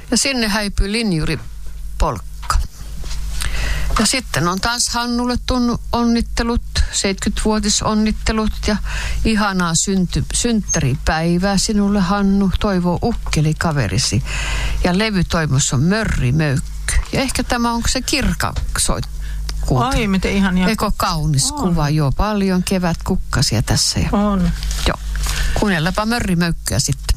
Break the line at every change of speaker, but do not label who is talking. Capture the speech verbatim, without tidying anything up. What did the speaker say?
Ja sinne häipyi linjuripolkka. Ja sitten on taas Hannulle tunnu onnittelut, seitsemänkymmenvuotisonnittelut ja ihanaa synty, synttäripäivää sinulle, Hannu, toivoo ukkeli kaverisi. Ja levytoimos on Mörrimöykky. Ja ehkä tämä on se kirkaksoittu.
Ai, miten ihan ihan.
Eikö kaunis on. Kuva, joo, paljon kevätkukkasia tässä. Ja,
on.
Joo, kuunnellaanpa Mörrimöykkyä sitten.